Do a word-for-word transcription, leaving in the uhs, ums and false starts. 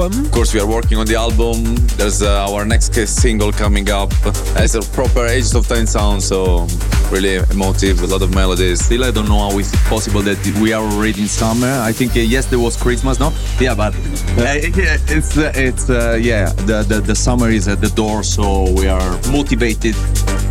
Of course, we are working on the album. There's uh, our next single coming up as a proper Ages of Time sound, so really emotive, a lot of melodies. Still, I don't know how is it possible that we are already in summer. I think uh, yes, there was Christmas, no? Yeah, but uh, it's uh, it's uh, yeah, the, the the summer is at the door, so we are motivated